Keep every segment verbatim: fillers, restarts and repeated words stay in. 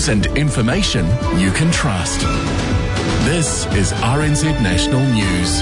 news and information you can trust. This is R N Z National News.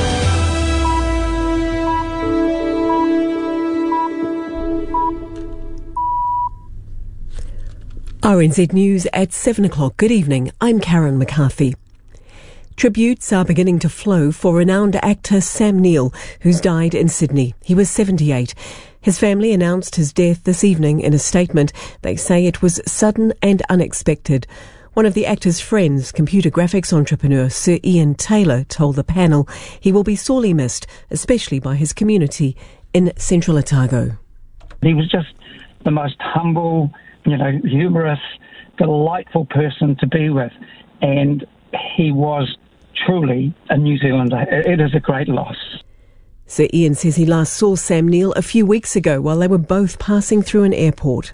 R N Z News at seven o'clock. Good evening. I'm Karen McCarthy. Tributes are beginning to flow for renowned actor Sam Neill, who's died in Sydney. He was seventy-eight. His family announced his death this evening in a statement. They say it was sudden and unexpected. One of the actor's friends, computer graphics entrepreneur Sir Ian Taylor, told the panel he will be sorely missed, especially by his community in Central Otago. He was just the most humble, you know, humorous, delightful person to be with, and he was truly a New Zealander. It is a great loss. Sir Ian says he last saw Sam Neill a few weeks ago while they were both passing through an airport.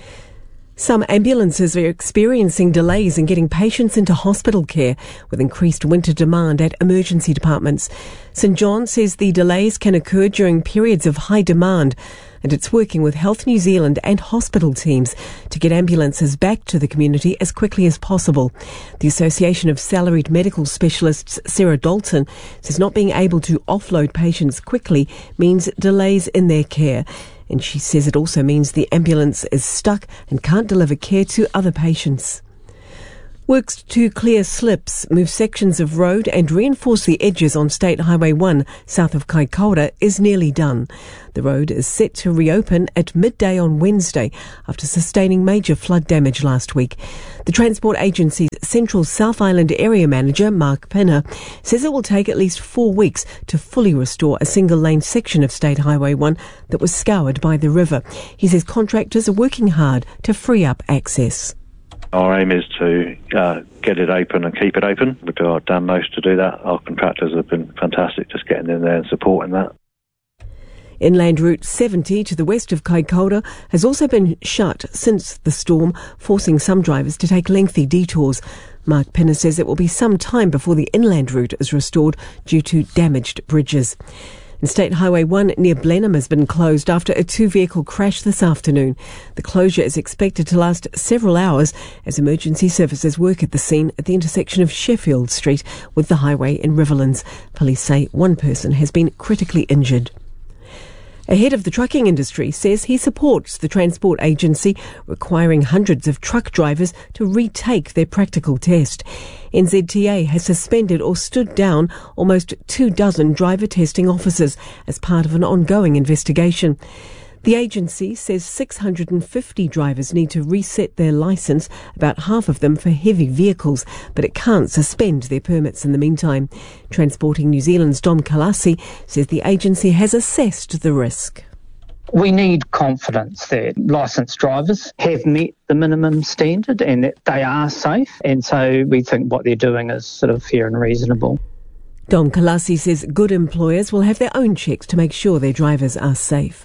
Some ambulances are experiencing delays in getting patients into hospital care with increased winter demand at emergency departments. St John says the delays can occur during periods of high demand, and it's working with Health New Zealand and hospital teams to get ambulances back to the community as quickly as possible. The Association of Salaried Medical Specialists, Sarah Dalton, says not being able to offload patients quickly means delays in their care. And she says it also means the ambulance is stuck and can't deliver care to other patients. Works to clear slips, move sections of road and reinforce the edges on State Highway one south of Kaikoura is nearly done. The road is set to reopen at midday on Wednesday after sustaining major flood damage last week. The Transport Agency's Central South Island Area Manager, Mark Pinner, says it will take at least four weeks to fully restore a single-lane section of State Highway one that was scoured by the river. He says contractors are working hard to free up access. Our aim is to uh, get it open and keep it open. We do our damn most to do that. Our contractors have been fantastic just getting in there and supporting that. Inland Route seventy to the west of Kaikoura has also been shut since the storm, forcing some drivers to take lengthy detours. Mark Pinner says it will be some time before the inland route is restored due to damaged bridges. And State Highway one near Blenheim has been closed after a two-vehicle crash this afternoon. The closure is expected to last several hours as emergency services work at the scene at the intersection of Sheffield Street with the highway in Riverlands. Police say one person has been critically injured. A head of the trucking industry says he supports the Transport Agency requiring hundreds of truck drivers to retake their practical test. N Z T A has suspended or stood down almost two dozen driver testing officers as part of an ongoing investigation. The agency says six hundred fifty drivers need to reset their licence, about half of them for heavy vehicles, but it can't suspend their permits in the meantime. Transporting New Zealand's Dom Kalasi says the agency has assessed the risk. We need confidence that licensed drivers have met the minimum standard and that they are safe, and so we think what they're doing is sort of fair and reasonable. Dom Kalasi says good employers will have their own checks to make sure their drivers are safe.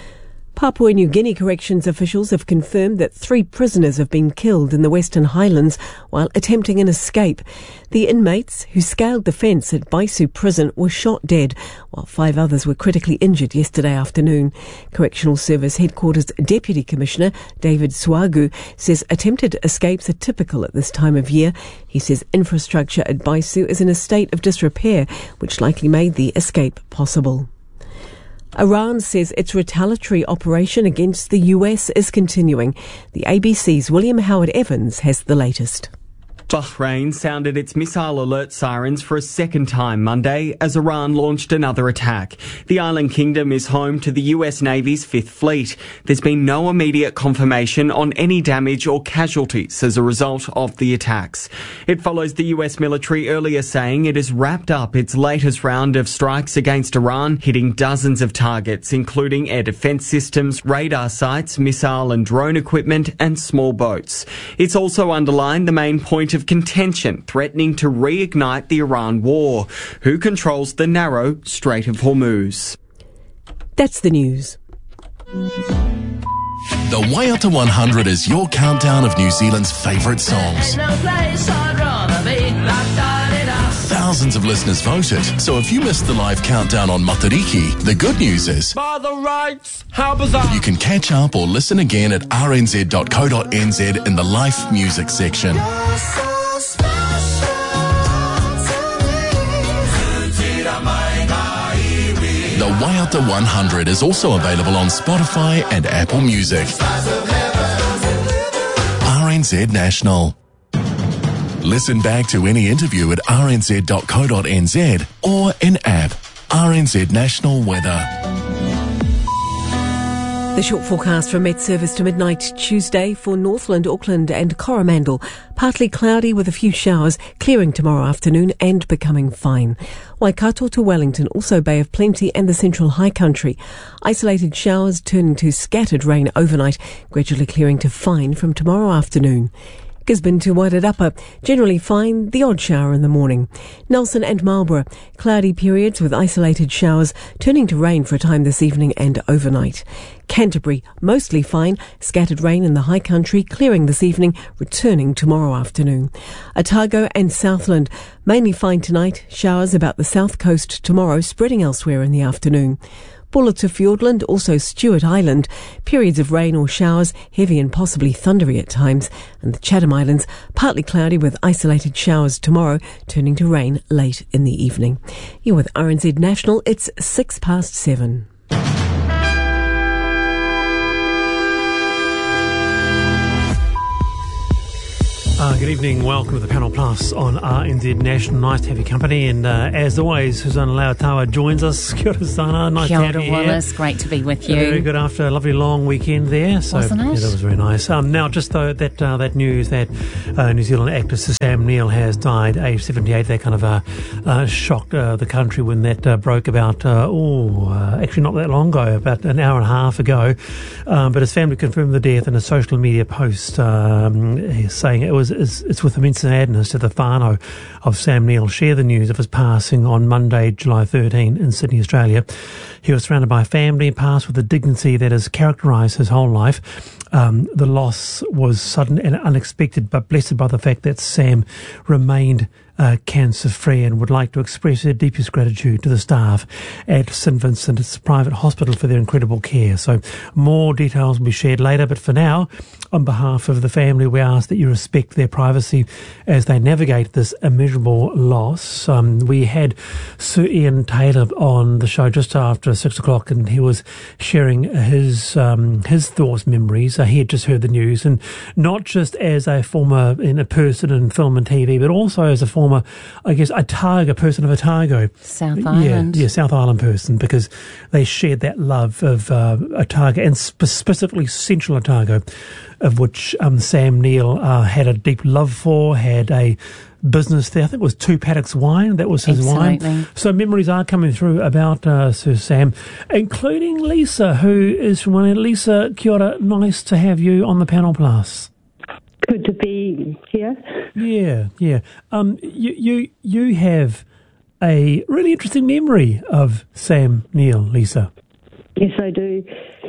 Papua New Guinea corrections officials have confirmed that three prisoners have been killed in the Western Highlands while attempting an escape. The inmates, who scaled the fence at Baisu prison, were shot dead, while five others were critically injured yesterday afternoon. Correctional Service Headquarters Deputy Commissioner David Swagu says attempted escapes are typical at this time of year. He says infrastructure at Baisu is in a state of disrepair, which likely made the escape possible. Iran says its retaliatory operation against the U S is continuing. The A B C's William Howard Evans has the latest. Bahrain sounded its missile alert sirens for a second time Monday as Iran launched another attack. The island kingdom is home to the U S Navy's Fifth Fleet. There's been no immediate confirmation on any damage or casualties as a result of the attacks. It follows the U S military earlier saying it has wrapped up its latest round of strikes against Iran, hitting dozens of targets, including air defense systems, radar sites, missile and drone equipment, and small boats. It's also underlined the main point of contention, threatening to reignite the Iran war. Who controls the narrow Strait of Hormuz? That's the news. The Waiata one hundred is your countdown of New Zealand's favourite songs. Thousands of listeners voted, so if you missed the live countdown on Matariki, the good news is by the rights, how bizarre. You can catch up or listen again at r n z dot co dot n z in the Life Music section. The Waiata one hundred is also available on Spotify and Apple Music. R N Z National. Listen back to any interview at r n z dot co dot n z or in app. R N Z National Weather. The short forecast from Met Service to midnight Tuesday for Northland, Auckland and Coromandel. Partly cloudy with a few showers, clearing tomorrow afternoon and becoming fine. Waikato to Wellington, also Bay of Plenty and the Central High Country. Isolated showers turning to scattered rain overnight, gradually clearing to fine from tomorrow afternoon. Gisborne to Wairarapa, generally fine, the odd shower in the morning. Nelson and Marlborough, cloudy periods with isolated showers, turning to rain for a time this evening and overnight. Canterbury, mostly fine, scattered rain in the high country, clearing this evening, returning tomorrow afternoon. Otago and Southland, mainly fine tonight, showers about the south coast tomorrow, spreading elsewhere in the afternoon. Bulla to Fiordland, also Stewart Island, periods of rain or showers, heavy and possibly thundery at times, and the Chatham Islands, partly cloudy with isolated showers tomorrow, turning to rain late in the evening. You're with R N Z National, it's six past seven. Uh, good evening, welcome to the Panel Plus on R N Z National. Nice to have your company, and uh, as always, Susanna Lauatawa joins us. Kia ora, Sana. Nice Kia to have ora, you Wallace. here. Great to be with you. Very good after a lovely long weekend there. So, Wasn't it? Yeah, that was very nice. Um, now, just though that uh, that news that uh, New Zealand actor Sam Neill has died, age seventy-eight, that kind of uh, uh, shocked uh, the country when that uh, broke about, uh, oh, uh, actually not that long ago, about an hour and a half ago. Um, but his family confirmed the death in a social media post, um, saying it was it's, it's with immense sadness to the whānau of Sam Neill share the news of his passing on Monday, July thirteenth in Sydney, Australia. He was surrounded by family and passed with the dignity that has characterised his whole life. Um, the loss was sudden and unexpected, but blessed by the fact that Sam remained uh, cancer-free, and would like to express their deepest gratitude to the staff at St Vincent's private hospital for their incredible care. So more details will be shared later, but for now, on behalf of the family, we ask that you respect their privacy as they navigate this immeasurable loss. Um, we had Sir Ian Taylor on the show just after six o'clock, and he was sharing his um, his thoughts, memories. Uh, he had just heard the news, and not just as a former in a person in film and T V, but also as a former, I guess, Otago, person of Otago. South Island. Yeah, yeah, South Island person, because they shared that love of uh, Otago, and spe- specifically Central Otago, of which um, Sam Neill uh, had a deep love for, had a business there. I think it was Two Paddocks Wine. That was his Absolutely. wine. So memories are coming through about uh, Sir Sam, including Lisa, who is from one. Lisa, kia ora. Nice to have you on the Panel Plus. Good to be here. Yeah, yeah. Um, you, you, you have a really interesting memory of Sam Neill, Lisa. Yes, I do.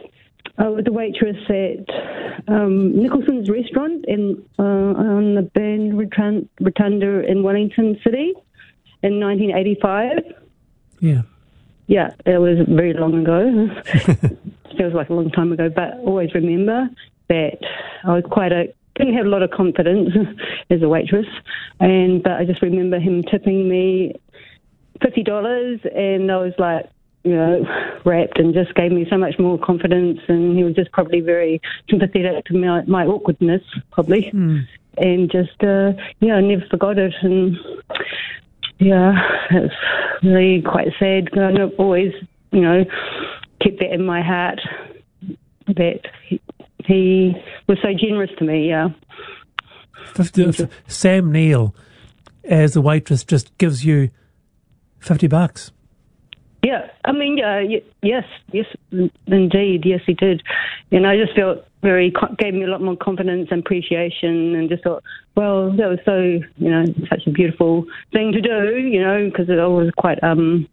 I was a waitress at um, Nicholson's restaurant in uh, on the Burn Rotunda in Wellington City in nineteen eighty-five. Yeah. Yeah, it was very long ago. Feels like a long time ago, but always remember that I was quite a didn't have a lot of confidence as a waitress, and but I just remember him tipping me fifty dollars, and I was like, you know, wrapped, and just gave me so much more confidence, and he was just probably very sympathetic to my, my awkwardness, probably, mm. and just, uh, yeah, I never forgot it, and yeah, it's really quite sad. I always, you know, kept that in my heart, that he, he was so generous to me, yeah. fifty, Sam Neill, as a waitress, just gives you fifty bucks. Yeah, I mean, uh, y- yes, yes, indeed, yes, he did. And I just felt very, gave me a lot more confidence and appreciation, and just thought, well, that was so, you know, such a beautiful thing to do, you know, because I was quite um,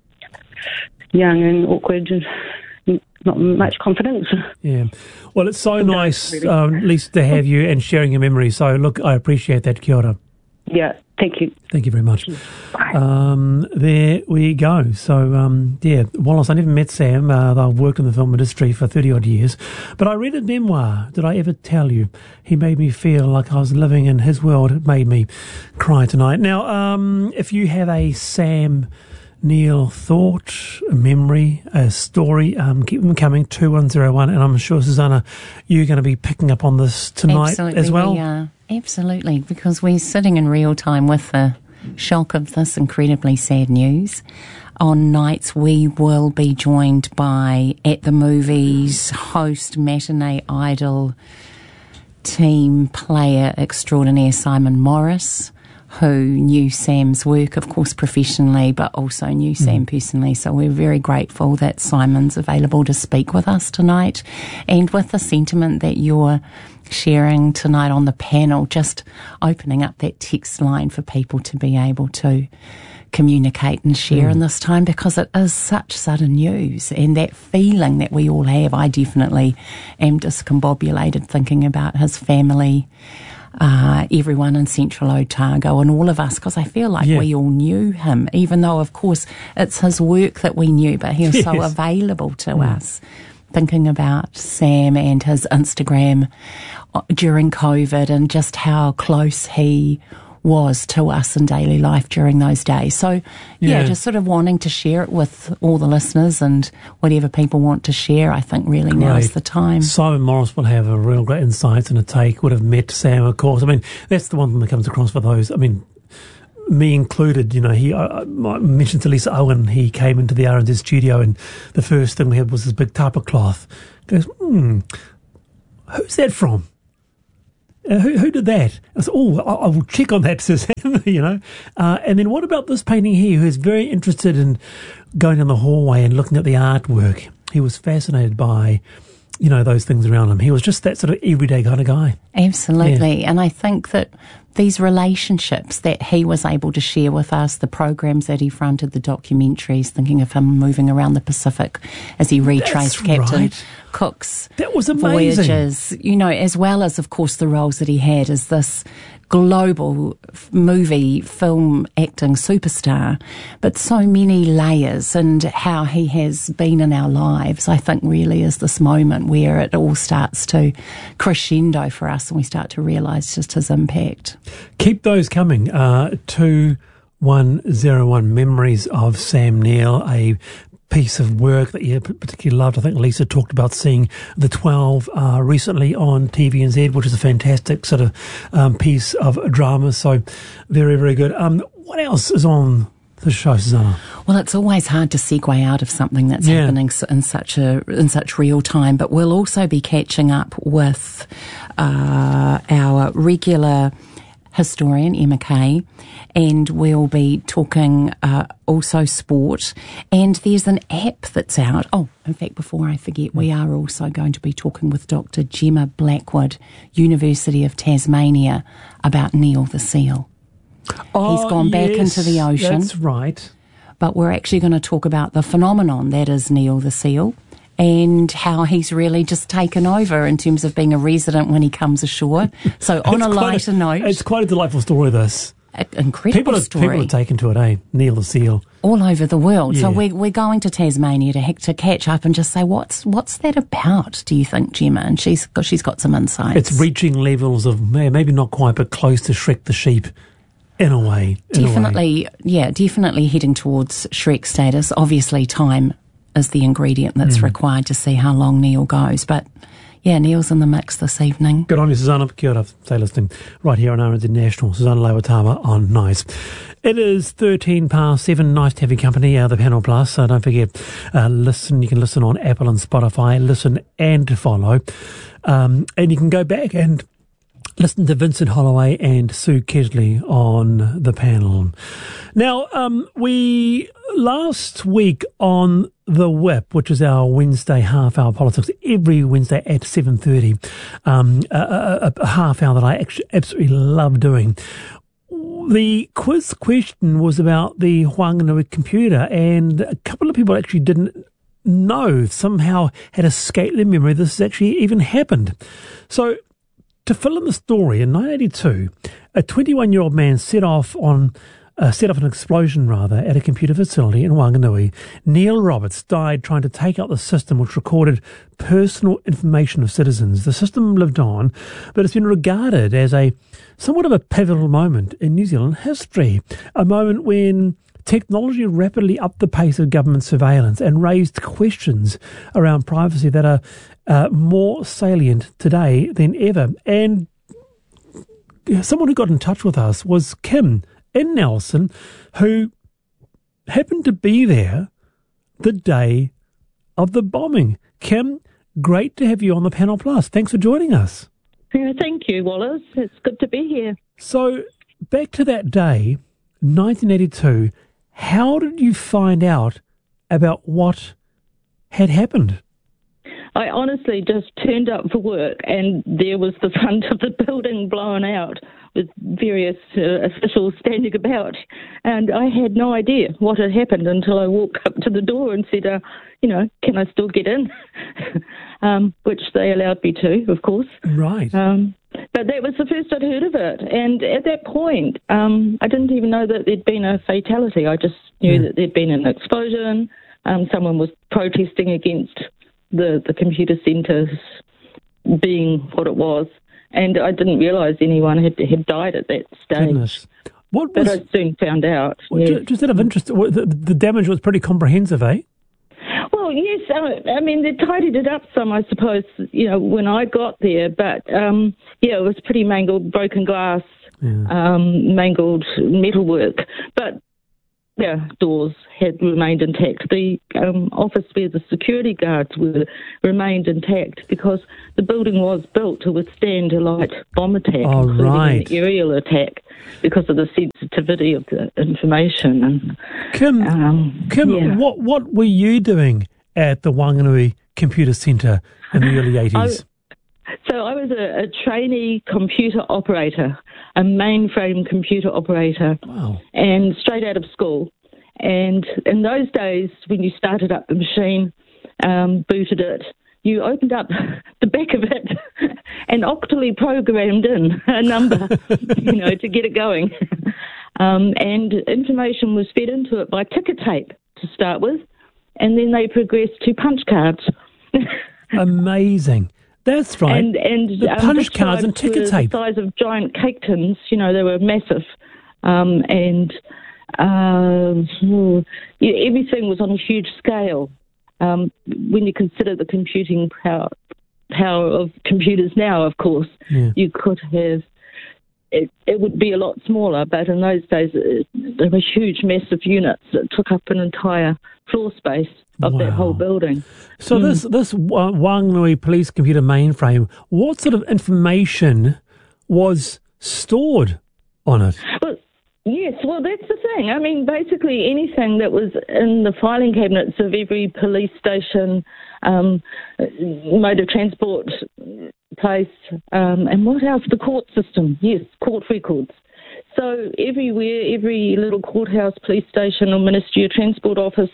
young and awkward, and not much confidence. Yeah. Well, it's so nice, really. um, Lisa, to have you and sharing your memories. So, look, I appreciate that. Kia ora. Yeah, Thank you. Thank you very much. Bye. Um, there we go. So, um, yeah, Wallace, I never met Sam. Uh, I've worked in the film industry for thirty-odd years. But I read a memoir. Did I ever tell you? He made me feel like I was living in his world. It made me cry tonight. Now, um, if you have a Sam Neill thought, a memory, a story, um, keep them coming, two one zero one. And I'm sure, Susanna, you're going to be picking up on this tonight Absolutely, as well? We are. Absolutely, because we're sitting in real time with the shock of this incredibly sad news. On nights we will be joined by At the Movies host, matinee idol, team player extraordinaire Simon Morris, who knew Sam's work, of course, professionally, but also knew Sam mm. personally. So we're very grateful that Simon's available to speak with us tonight, and with the sentiment that you're sharing tonight on the panel, just opening up that text line for people to be able to communicate and share mm. in this time, because it is such sudden news, and that feeling that we all have. I definitely am discombobulated thinking about his family, uh, everyone in Central Otago and all of us, because I feel like yeah. we all knew him, even though, of course, it's his work that we knew, but he was yes. so available to mm. us. Thinking about Sam and his Instagram during COVID, and just how close he was to us in daily life during those days. So, yeah, yeah, just sort of wanting to share it with all the listeners, and whatever people want to share, I think really now is the time. Simon Morris will have a real great insight and a take, would have met Sam, of course. I mean, that's the one thing that comes across for those, I mean, me included, you know, he, I, I mentioned to Lisa Owen, he came into the R N Z studio, and the first thing we had was this big tapa cloth. He goes, hmm, who's that from? Uh, who, who did that? I said, oh, I, I will check on that, says him, you know. Uh, and then what about this painting here, who's very interested in going down the hallway and looking at the artwork? He was fascinated by, you know, those things around him. He was just that sort of everyday kind of guy. Absolutely. Yeah. And I think that these relationships that he was able to share with us, the programs that he fronted, the documentaries, thinking of him moving around the Pacific as he retraced That's Captain right. Cook's that was amazing. voyages, you know, as well as, of course, the roles that he had as this global movie, film acting superstar, but so many layers, and how he has been in our lives, I think really is this moment where it all starts to crescendo for us, and we start to realise just his impact. Keep those coming. Uh, two one zero one, Memories of Sam Neill, a piece of work that you particularly loved. I think Lisa talked about seeing The twelve uh, recently on T V N Z, which is a fantastic sort of um, piece of drama. So very, very good. Um, what else is on the show, Susanna? Well, it's always hard to segue out of something that's yeah. happening in such a in such real time, but we'll also be catching up with uh, our regular historian, Emma Kay, and we'll be talking uh, also sport. And there's an app that's out. Oh, in fact, before I forget, we are also going to be talking with Doctor Gemma Blackwood, University of Tasmania, about Neil the seal. Oh, he's gone back yes, into the ocean. That's right. But we're actually going to talk about the phenomenon that is Neil the seal, and how he's really just taken over in terms of being a resident when he comes ashore. So on a lighter a, note... It's quite a delightful story, this. An incredible people are, story. People are taken to it, eh? Neil the seal. All over the world. Yeah. So we're, we're going to Tasmania to to catch up and just say, what's what's that about, do you think, Gemma? And she's got, she's got some insights. It's reaching levels of, maybe not quite, but close to Shrek the sheep. In a way. In definitely, a way. yeah, definitely heading towards Shrek status. Obviously, time is the ingredient that's mm. required to see how long Neil goes. But, yeah, Neil's in the mix this evening. Good on you, Susanna. Kia ora, stay listening. Right here on R N Z National. Susanna Lewatama on Nice. It is thirteen past seven. Nice to have your company, uh, the Panel Plus. So don't forget, uh, listen. You can listen on Apple and Spotify. Listen and follow. Um, and you can go back and listen to Vincent Holloway and Sue Kesley on the panel. Now, um, we, last week on The Whip, which is our Wednesday half-hour politics, every Wednesday at seven thirty, um, a, a, a half hour that I actually absolutely love doing. The quiz question was about the Whanganui computer, and a couple of people actually didn't know, somehow had escaped their memory this has actually even happened. So, to fill in the story, in nineteen eighty-two, a twenty-one-year-old man set off on uh, set off an explosion rather at a computer facility in Wanganui. Neil Roberts died trying to take out the system which recorded personal information of citizens. The system lived on, but it's been regarded as a somewhat of a pivotal moment in New Zealand history, a moment when technology rapidly upped the pace of government surveillance and raised questions around privacy that are uh, more salient today than ever. And someone who got in touch with us was Kim in Nelson, who happened to be there the day of the bombing. Kim, great to have you on the Panel Plus. Thanks for joining us. Yeah, thank you, Wallace. It's good to be here. So, back to that day, nineteen eighty-two, how did you find out about what had happened? I honestly just turned up for work and there was the front of the building blown out with various uh, officials standing about. And I had no idea what had happened until I walked up to the door and said, uh, you know, can I still get in? um, which they allowed me to, of course. Right. Um, but that was the first I'd heard of it. And at that point, um, I didn't even know that there'd been a fatality. I just knew yeah. that there'd been an explosion. Um, someone was protesting against the, the computer centres being what it was. And I didn't realise anyone had had died at that stage. Goodness. What was, but I soon found out. Well, yes. Just out of interest, the, the damage was pretty comprehensive, eh? Well, yes. Uh, I mean, they tidied it up some, I suppose, you know, when I got there. But, um, yeah, it was pretty mangled, broken glass, yeah. um, mangled metalwork. But, yeah, doors had remained intact. The um, office where the security guards were remained intact because the building was built to withstand a light bomb attack, oh, including right. an aerial attack, because of the sensitivity of the information. And Kim, um, Kim, yeah. what what were you doing at the Wanganui Computer Centre in the early eighties? So I was a, a trainee computer operator, a mainframe computer operator, wow. and straight out of school. And in those days, when you started up the machine, um, booted it, you opened up the back of it and octally programmed in a number, you know, to get it going. Um, and information was fed into it by ticker tape to start with, and then they progressed to punch cards. Amazing. That's right. And, and the um, punch cards and ticker tape. The size of giant cake tins, you know, they were massive. Um, and uh, yeah, everything was on a huge scale. Um, when you consider the computing power, power of computers now, of course, yeah. you could have, it, it would be a lot smaller, but in those days it, there were huge, massive units that took up an entire floor space of wow. that whole building. So mm. this this uh, Wanganui Police computer mainframe, what sort of information was stored on it? Well, yes, well, that's the thing. I mean, basically anything that was in the filing cabinets of every police station, um, mode of transport place, um, and what else? The court system, yes, court records. So everywhere, every little courthouse, police station or Ministry of Transport office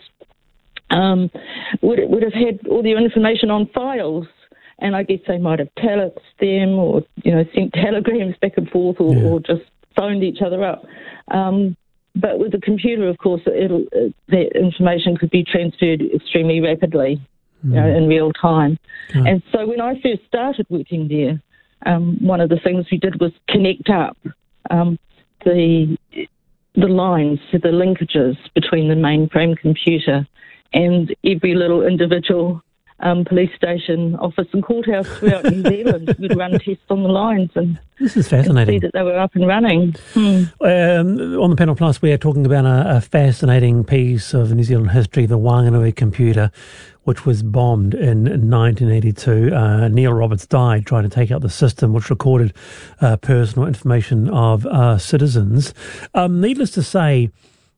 um, would, would have had all their information on files. And I guess they might have telexed them or, you know, sent telegrams back and forth or, yeah. or just phoned each other up. Um, but with the computer, of course, it'll, it, that information could be transferred extremely rapidly, mm. you know, in real time. Mm. And so when I first started working there, um, one of the things we did was connect up um, the the lines, the linkages between the mainframe computer and every little individual Um, police station, office and courthouse throughout New Zealand. We'd run tests on the lines and, this is fascinating. and see that they were up and running. Hmm. Um, on the Panel Plus, we are talking about a, a fascinating piece of New Zealand history, the Wanganui computer, which was bombed in nineteen eighty-two. Uh, Neil Roberts died trying to take out the system, which recorded uh, personal information of uh, citizens. Um, needless to say,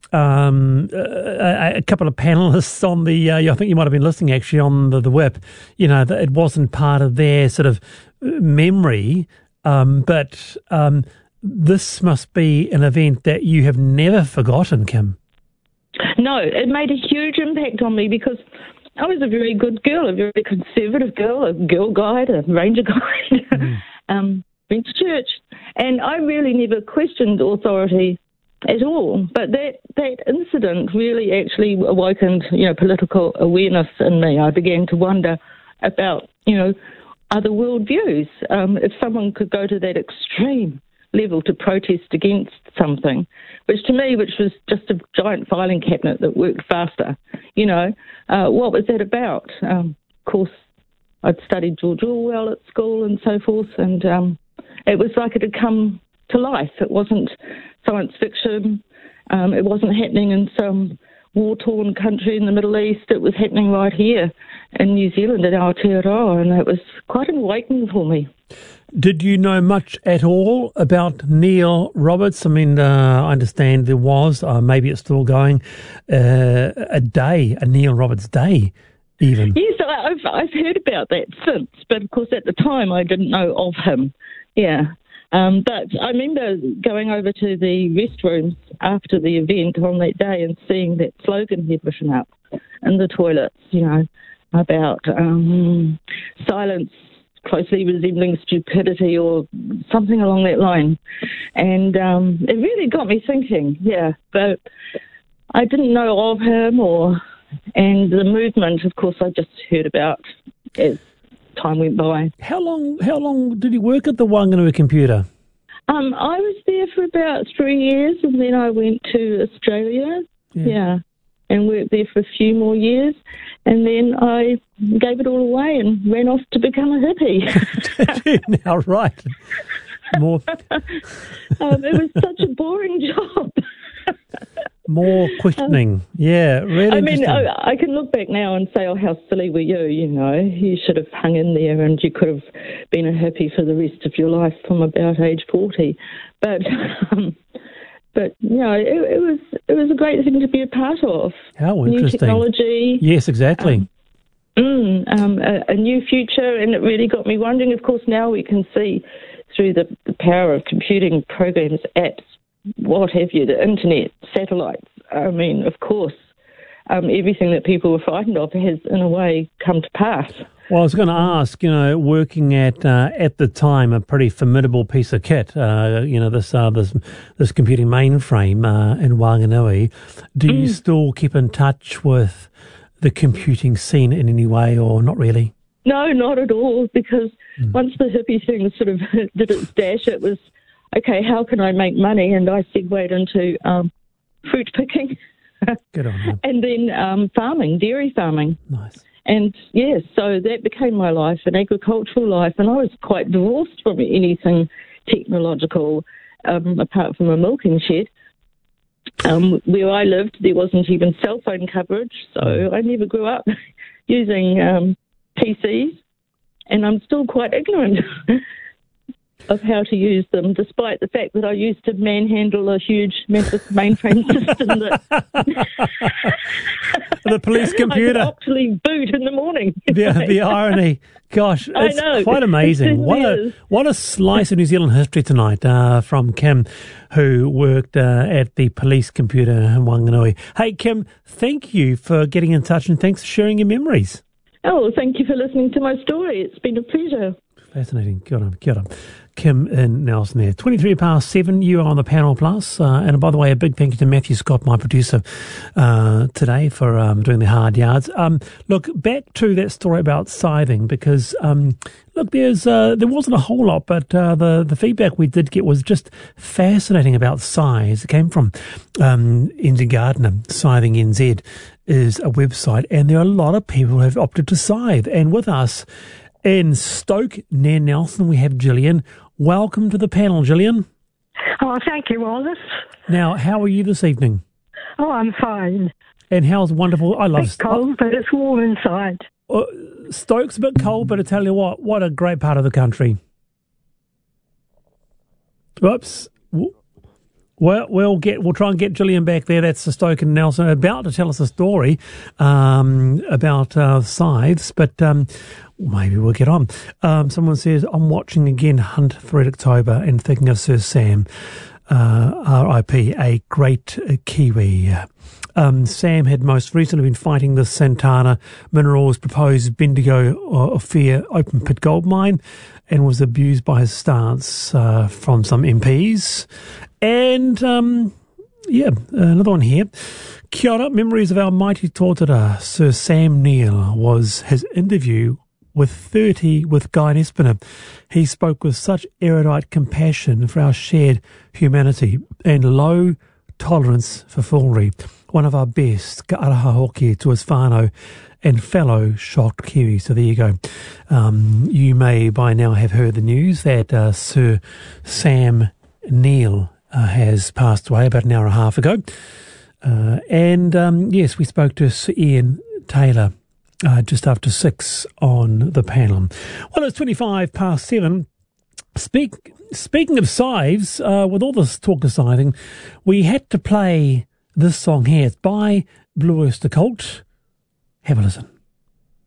Um, a, a couple of panelists on the, uh, I think you might have been listening actually on the, the whip, you know, that it wasn't part of their sort of memory, um, but um, this must be an event that you have never forgotten, Kim. No, it made a huge impact on me because I was a very good girl, a very conservative girl, a girl guide, a ranger guide. Mm. um, went to church. And I really never questioned authority at all. But that, that incident really actually awakened, you know, political awareness in me. I began to wonder about, you know, other worldviews. Um, if someone could go to that extreme level to protest against something, which to me, which was just a giant filing cabinet that worked faster, you know, uh, what was that about? Um, of course, I'd studied George Orwell at school and so forth, and um, it was like it had come to life. It wasn't science fiction. Um, it wasn't happening in some war-torn country in the Middle East. It was happening right here in New Zealand in Aotearoa, and it was quite an awakening for me. Did you know much at all about Neil Roberts? I mean, uh, I understand there was, uh, maybe it's still going, uh, a day, a Neil Roberts day even. Yes, I've, I've heard about that since, but of course at the time I didn't know of him. Yeah. Um, but I remember going over to the restrooms after the event on that day and seeing that slogan he'd written up in the toilets, you know, about um, silence closely resembling stupidity or something along that line. And um, it really got me thinking, yeah, but I didn't know of him or, and the movement, of course, I just heard about as time went by. How long, how long did you work at the Wanganui Computer? Um, I was there for about three years and then I went to Australia, yeah, yeah and worked there for a few more years. And then I gave it all away and ran off to become a hippie. Now, right. More. um, it was such a boring job. More questioning. Um, yeah, really I mean, I, I can look back now and say, oh, how silly were you, you know. You should have hung in there and you could have been a hippie for the rest of your life from about age forty. But, um, but you know, it, it was it was a great thing to be a part of. How interesting. New technology. Yes, exactly. Um, mm, um, a, a new future, and it really got me wondering. Of course, now we can see through the, the power of computing programs, apps, what have you, the internet, satellites. I mean, of course, um, everything that people were frightened of has, in a way, come to pass. Well, I was going to ask, you know, working at uh, at the time a pretty formidable piece of kit, uh, you know, this uh, this this computing mainframe uh, in Wanganui. Do mm. you still keep in touch with the computing scene in any way, or not really? No, not at all. Because mm. once the hippie thing sort of did its dash, it was, okay, how can I make money? And I segued into um, fruit picking. Good on you. And then um, farming, dairy farming. Nice. And, yes, yeah, so that became my life, an agricultural life. And I was quite divorced from anything technological, um, apart from a milking shed. Um, where I lived, there wasn't even cell phone coverage, so I never grew up using um, P Cs. And I'm still quite ignorant of how to use them, despite the fact that I used to manhandle a huge, massive mainframe system that the police computer I could actually boot in the morning. the, the irony, gosh, it's I know. quite amazing. What a what a slice of New Zealand history tonight uh, from Kim, who worked uh, at the police computer in Wanganui. Hey, Kim, thank you for getting in touch and thanks for sharing your memories. Oh, thank you for listening to my story. It's been a pleasure. Fascinating. Good on, good on. Kim in Nelson there. twenty-three past seven, you are on the Panel Plus. Uh, and by the way, a big thank you to Matthew Scott, my producer, uh, today for um, doing the hard yards. Um, look, back to that story about scything, because, um, look, there's uh, there wasn't a whole lot, but uh, the, the feedback we did get was just fascinating about scythes. It came from um, N Z Gardener. Scything N Z is a website, and there are a lot of people who have opted to scythe. And with us in Stoke, near Nelson, we have Gillian. Welcome to the panel, Gillian. Oh, thank you, Wallace. Now, how are you this evening? Oh, I'm fine. And how's wonderful? I love. It's cold, but it's warm inside. Uh, Stoke's a bit cold, but I tell you what, what a great part of the country. Whoops. Well, we'll get we'll try and get Gillian back there. That's the Stoke and Nelson about to tell us a story um, about uh, scythes, but um, maybe we'll get on. Um, someone says, I'm watching again Hunt for Red October and thinking of Sir Sam, uh, R I P, a great uh, Kiwi. Um, Sam had most recently been fighting the Santana Minerals proposed Bendigo Ophir open pit gold mine, and was abused by his stance uh, from some M Ps. And, um, yeah, another one here. Kia ora, memories of our mighty tōtara, Sir Sam Neill, was his interview with thirty with Guy Nespiner. He spoke with such erudite compassion for our shared humanity and low tolerance for foolery. One of our best, ka araha hoki to his whānau and fellow shocked Kiwis. So there you go. Um, you may by now have heard the news that uh, Sir Sam Neill uh, has passed away about an hour and a half ago. Uh, and um, yes, we spoke to Sir Ian Taylor uh, just after six on the panel. Well, it's twenty-five past seven. Speak, speaking of scythes, uh, with all this talk of scything, we had to play this song here. It's by Blue Oyster Cult. Have a listen.